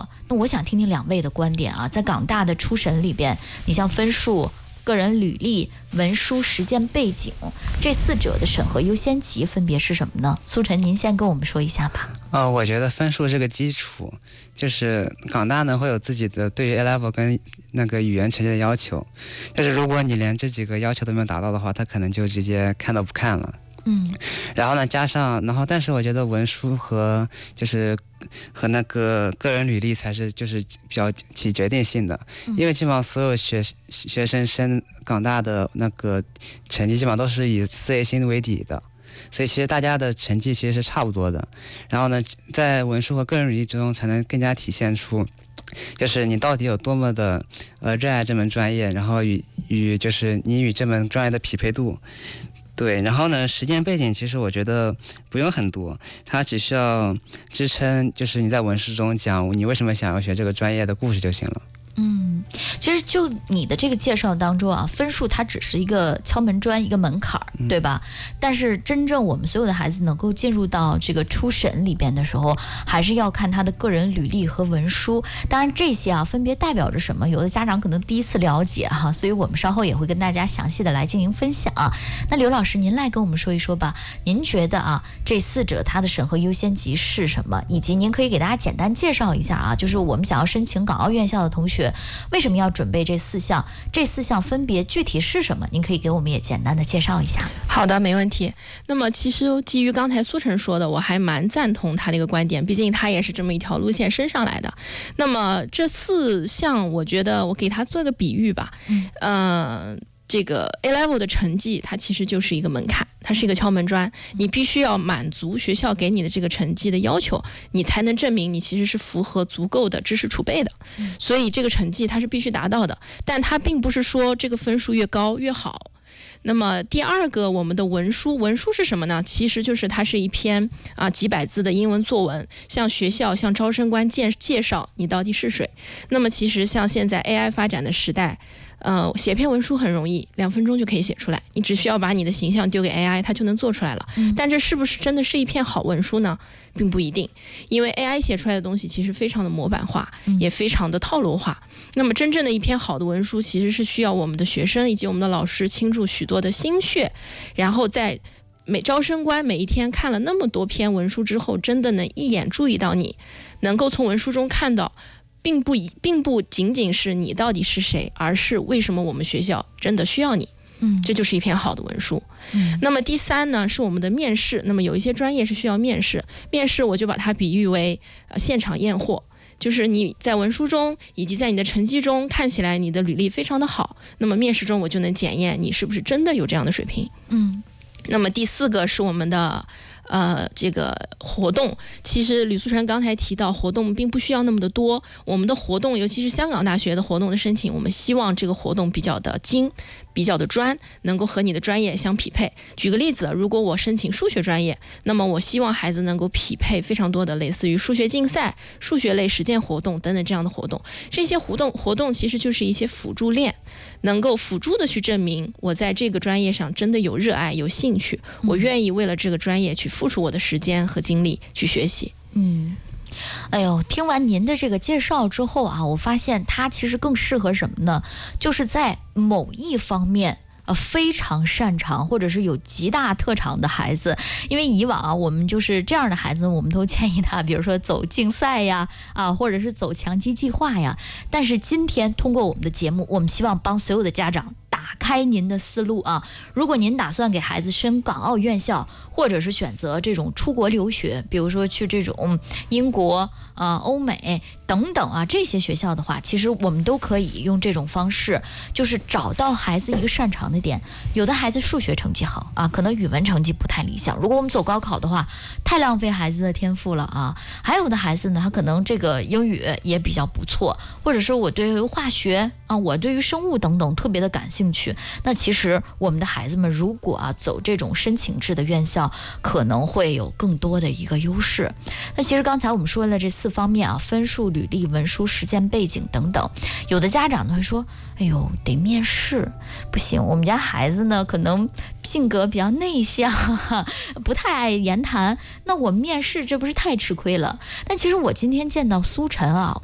过。那我想听听两位的观点啊，在港大的初审里边，你像分数、个人履历、文书、实践背景这4者的审核优先级分别是什么呢？苏晨，您先跟我们说一下吧。 我觉得分数是个基础，就是港大呢会有自己的对于 A level 跟那个语言成绩的要求，就是如果你连这几个要求都没有达到的话，他可能就直接看都不看了。然后呢，但是我觉得文书和那个个人履历才是就是比较起决定性的，因为基本上所有学生升港大的那个成绩基本上都是以4A 星为底的，所以其实大家的成绩其实是差不多的。然后呢，在文书和个人履历之中，才能更加体现出就是你到底有多么的热爱这门专业，然后就是你与这门专业的匹配度。对，然后呢，实践背景其实我觉得不用很多，它只需要支撑，就是你在文书中讲你为什么想要学这个专业的故事就行了。 其实就你的这个介绍当中啊，分数它只是一个敲门砖，一个门槛，对吧？但是真正我们所有的孩子能够进入到这个初审里边的时候，还是要看他的个人履历和文书。当然这些啊分别代表着什么，有的家长可能第一次了解哈，所以我们稍后也会跟大家详细的来进行分享。那刘老师您来跟我们说一说吧，您觉得啊这4者它的审核优先级是什么，以及您可以给大家简单介绍一下啊，就是我们想要申请港澳院校的同学为什么要准备这4项？这4项分别具体是什么？您可以给我们也简单的介绍一下。 好的，没问题。那么其实基于刚才苏晨说的，我还蛮赞同他的一个观点，毕竟他也是这么一条路线升上来的。那么这4项，我觉得我给他做一个比喻吧。这个 A level 的成绩，它其实就是一个门槛，它是一个敲门砖，你必须要满足学校给你的这个成绩的要求，你才能证明你其实是符合足够的知识储备的。所以这个成绩它是必须达到的，但它并不是说这个分数越高越好。那么第二个，我们的文书是什么呢？其实就是它是一篇几百字的英文作文，向学校向招生官介绍你到底是谁。那么其实像现在 AI 发展的时代，写篇文书很容易，2分钟就可以写出来，你只需要把你的形象丢给 AI， 它就能做出来了。但这是不是真的是一篇好文书呢？并不一定，因为 AI 写出来的东西其实非常的模板化，也非常的套路化。那么真正的一篇好的文书，其实是需要我们的学生以及我们的老师倾注许多的心血，然后在招生官每一天看了那么多篇文书之后，真的能一眼注意到你，能够从文书中看到并不仅仅是你到底是谁，而是为什么我们学校真的需要你。这就是一篇好的文书。那么第3呢，是我们的面试。那么有一些专业是需要面试，我就把它比喻为现场验货，就是你在文书中以及在你的成绩中看起来你的履历非常的好，那么面试中我就能检验你是不是真的有这样的水平。那么第4个是我们的这个活动。其实吕素晨刚才提到，活动并不需要那么的多，我们的活动尤其是香港大学的活动的申请，我们希望这个活动比较的精，比较的专，能够和你的专业相匹配。举个例子，如果我申请数学专业，那么我希望孩子能够匹配非常多的类似于数学竞赛、数学类实践活动等等这样的活动。这些活动其实就是一些辅助链，能够辅助的去证明我在这个专业上真的有热爱、有兴趣，我愿意为了这个专业去付出我的时间和精力去学习。 哎呦，听完您的这个介绍之后啊，我发现它其实更适合什么呢？就是在某一方面非常擅长或者是有极大特长的孩子。因为以往啊，我们就是这样的孩子，我们都建议他比如说走竞赛呀或者是走强基计划呀。但是今天通过我们的节目，我们希望帮所有的家长打开您的思路啊！如果您打算给孩子升港澳院校，或者是选择这种出国留学，比如说去这种英国欧美等等这些学校的话，其实我们都可以用这种方式，就是找到孩子一个擅长的点。有的孩子数学成绩好可能语文成绩不太理想，如果我们走高考的话，太浪费孩子的天赋了还有的孩子呢，他可能这个英语也比较不错，或者是我对于化学我对于生物等等特别的感兴趣。那其实我们的孩子们如果走这种申请制的院校，可能会有更多的一个优势。那其实刚才我们说了这4方面分数、履历、文书、实践背景等等。有的家长呢会说，哎呦，得面试，不行，我们家孩子呢可能性格比较内向不太爱言谈，那我面试这不是太吃亏了？但其实我今天见到苏晨